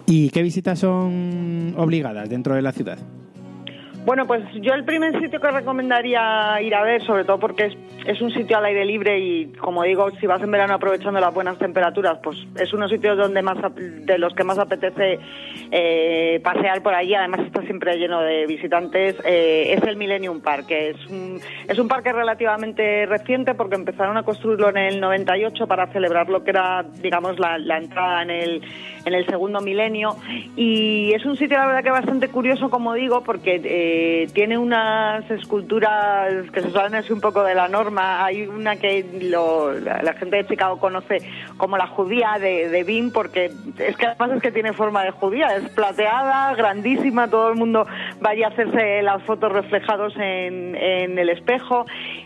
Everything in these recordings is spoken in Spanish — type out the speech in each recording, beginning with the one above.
¿Y qué visitas son obligadas dentro de la ciudad? Bueno, pues yo el primer sitio que recomendaría ir a ver, sobre todo porque es un sitio al aire libre y, como digo, si vas en verano aprovechando las buenas temperaturas, pues es unos sitios donde de los que más apetece pasear por allí. Además está siempre lleno de visitantes. Es el Millennium Park, que es un parque relativamente reciente porque empezaron a construirlo en el 98 para celebrar lo que era, digamos, la entrada en el segundo milenio. Y es un sitio, la verdad, que bastante curioso, como digo, porque tiene unas esculturas que se salen así un poco de la norma. Hay una que la gente de Chicago conoce como la judía de Bean, porque es que además es que tiene forma de judía, es plateada, grandísima, todo el mundo va allí a hacerse las fotos reflejados en el espejo.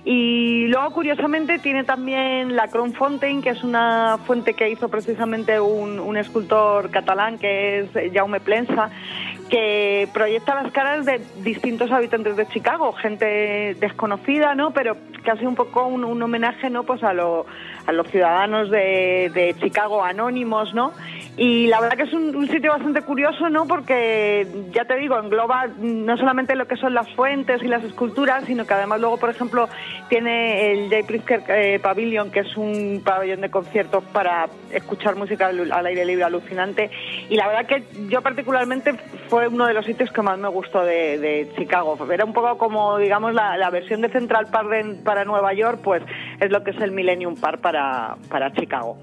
Y luego, curiosamente, tiene también la Crown Fountain, que es una fuente que hizo precisamente un escultor catalán, que es Jaume Plensa, que proyecta las caras de distintos habitantes de Chicago, gente desconocida, ¿no? Pero casi un poco un homenaje, ¿no? Pues a los ciudadanos de Chicago anónimos, ¿no? Y la verdad que es un sitio bastante curioso, ¿no? Porque, ya te digo, engloba no solamente lo que son las fuentes y las esculturas, sino que además luego, por ejemplo, tiene el J. Pritzker Pavilion, que es un pabellón de conciertos para escuchar música al aire libre alucinante. Y la verdad que yo particularmente fue uno de los sitios que más me gustó de Chicago. Era un poco como, digamos, la versión de Central Park para Nueva York, pues es lo que es el Millennium Park para Chicago.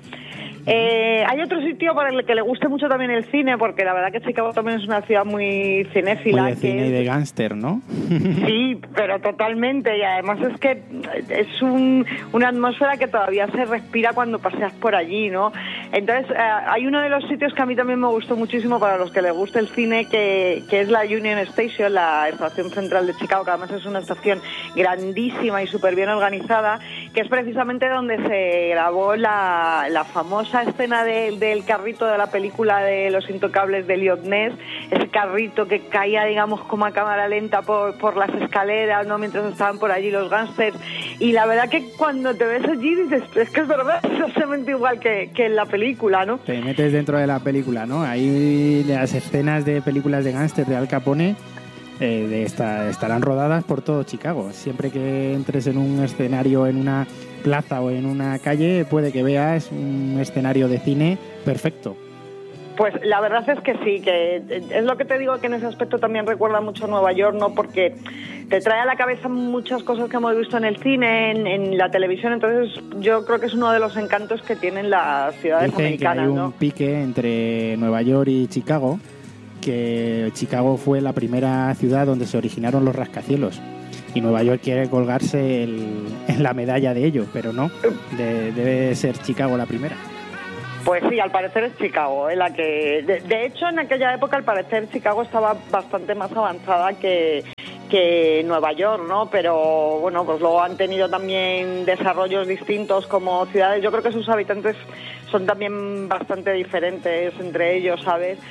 Hay otro sitio para el que le guste mucho también el cine, porque la verdad que Chicago también es una ciudad muy cinéfila. Muy de cine y de gángster, ¿no? Sí, pero totalmente. Y además es que es una atmósfera que todavía se respira cuando paseas por allí, ¿no? Entonces, hay uno de los sitios que a mí también me gustó muchísimo para los que les guste el cine, que es la Union Station, la estación central de Chicago, que además es una estación grandísima y súper bien organizada, que es precisamente donde se grabó la famosa escena del carrito de la película de Los Intocables de Eliot Ness, ese carrito que caía, digamos, como a cámara lenta por las escaleras, ¿no? Mientras estaban por allí los gángsters. Y la verdad que cuando te ves allí dices, es que es verdad, es exactamente igual que en la película, ¿no? Te metes dentro de la película, ¿no? Ahí las escenas de películas de gángsters de Al Capone estarán rodadas por todo Chicago. Siempre que entres en un escenario, en una plaza o en una calle, puede que veas un escenario de cine perfecto. Pues la verdad es que sí, que es lo que te digo, que en ese aspecto también recuerda mucho a Nueva York, ¿no? Porque te trae a la cabeza muchas cosas que hemos visto en el cine, en la televisión. Entonces yo creo que es uno de los encantos que tienen las ciudades americanas, que hay un pique entre Nueva York y Chicago, que Chicago fue la primera ciudad donde se originaron los rascacielos. Y Nueva York quiere colgarse en la medalla de ello, pero no, debe ser Chicago la primera. Pues sí, al parecer es Chicago, la que... De hecho, en aquella época, al parecer, Chicago estaba bastante más avanzada que Nueva York, ¿no? Pero, bueno, pues luego han tenido también desarrollos distintos como ciudades. Yo creo que sus habitantes son también bastante diferentes entre ellos, ¿sabes?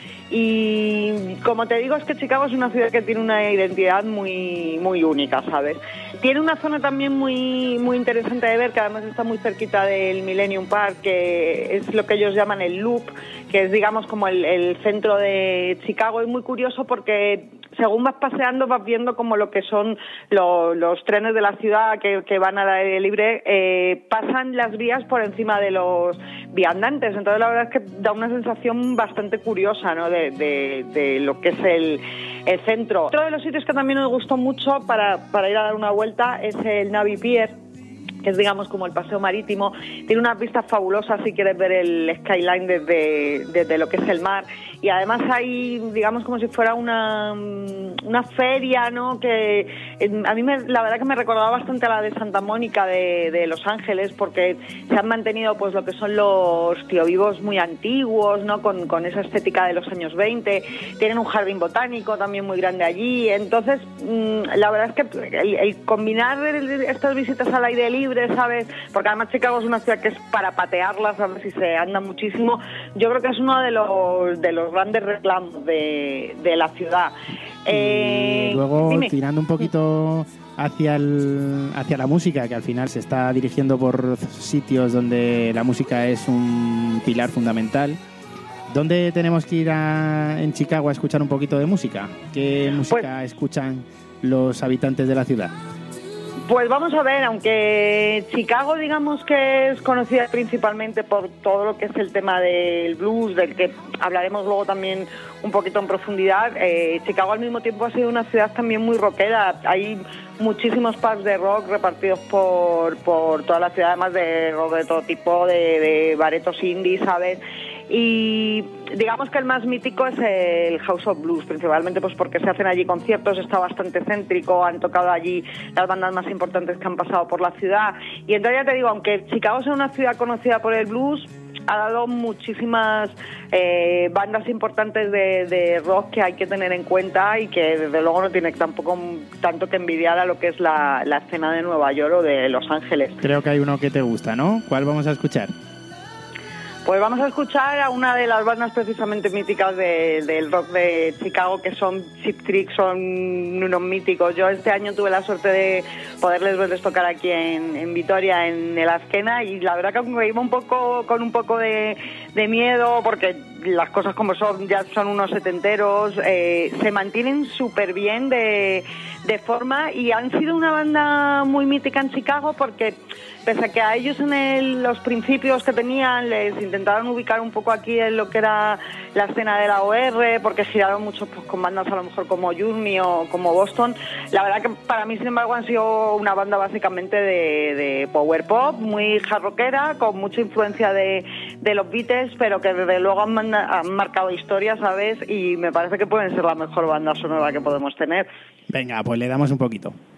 Y como te digo, es que Chicago es una ciudad que tiene una identidad muy, muy única, ¿sabes? Tiene una zona también muy, muy interesante de ver, que además está muy cerquita del Millennium Park, que es lo que ellos llaman el Loop, que es, digamos, como el centro de Chicago. Es muy curioso porque según vas paseando vas viendo como lo que son los trenes de la ciudad que van al aire libre, pasan las vías por encima de los viandantes. Entonces la verdad es que da una sensación bastante curiosa, ¿no? de lo que es el centro. Otro de los sitios que también nos gustó mucho para ir a dar una vuelta es el Navy Pier, que es, digamos, como el paseo marítimo. Tiene unas vistas fabulosas si quieres ver el skyline desde lo que es el mar. Y además hay, digamos, como si fuera una feria, ¿no? Que a mí la verdad que me recordaba bastante a la de Santa Mónica de Los Ángeles, porque se han mantenido pues lo que son los tiovivos muy antiguos, ¿no? Con esa estética de los años 20. Tienen un jardín botánico también muy grande allí. Entonces, la verdad es que el combinar estas visitas al aire libre, ¿sabes? Porque además Chicago es una ciudad que es para patearla, ¿sabes? Y se anda muchísimo. Yo creo que es uno de los grandes reclamos de la ciudad. Y luego, dime. tirando un poquito hacia la música, que al final se está dirigiendo por sitios donde la música es un pilar fundamental, ¿Dónde tenemos que ir en Chicago a escuchar un poquito de música? ¿Qué música escuchan los habitantes de la ciudad? Pues vamos a ver, aunque Chicago digamos que es conocida principalmente por todo lo que es el tema del blues, del que hablaremos luego también un poquito en profundidad, Chicago al mismo tiempo ha sido una ciudad también muy rockera. Hay muchísimos pubs de rock repartidos por toda la ciudad, además de rock de todo tipo, de baretos indies, ¿sabes? Y digamos que el más mítico es el House of Blues, principalmente pues porque se hacen allí conciertos, está bastante céntrico, han tocado allí las bandas más importantes que han pasado por la ciudad. Y entonces ya te digo, aunque Chicago sea una ciudad conocida por el blues, ha dado muchísimas bandas importantes de rock que hay que tener en cuenta y que desde luego no tiene tampoco tanto que envidiar a lo que es la escena de Nueva York o de Los Ángeles. Creo que hay uno que te gusta, ¿no? ¿Cuál vamos a escuchar? Pues vamos a escuchar a una de las bandas precisamente míticas del rock de Chicago, que son Cheap Trick, son unos míticos. Yo este año tuve la suerte de poderles verles tocar aquí en Vitoria, en el Azkena, y la verdad que me iba con un poco de miedo, porque las cosas como son, ya son unos setenteros, se mantienen súper bien de forma, y han sido una banda muy mítica en Chicago porque pese a que a ellos en los principios que tenían les intentaron ubicar un poco aquí en lo que era la escena de la OR, porque giraron mucho pues, con bandas a lo mejor como Journey o como Boston, la verdad que para mí sin embargo han sido una banda básicamente de power pop, muy hard rockera, con mucha influencia de los Beatles, pero que desde luego han marcado historia, ¿sabes? Y me parece que pueden ser la mejor banda sonora que podemos tener. Venga, pues le damos un poquito.